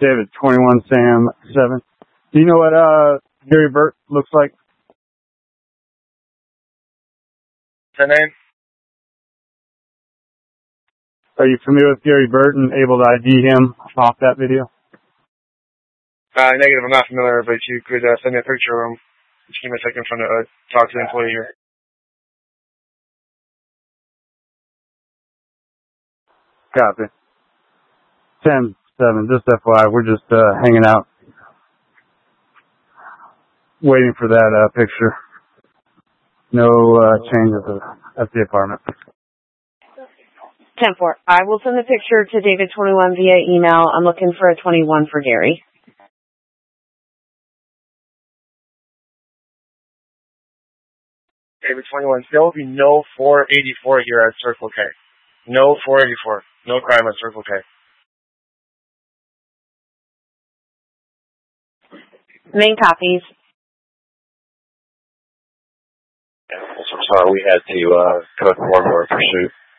David 21 Sam 7. Do you know what Gary Burt looks like? The name? Are you familiar with Gary Burt and able to ID him off that video? Negative, I'm not familiar, but you could send me a picture of him. Just give me a second to talk to the employee here. Copy. Sam 7, just FYI, we're just hanging out, waiting for that picture. No changes at the apartment. 10-4. I will send the picture to David 21 via email. I'm looking for a 21 for Gary. David 21. There will be no 484 here at Circle K. No 484. No crime at Circle K. Main copies. Yeah, so sorry, we had to code 4 more pursuit.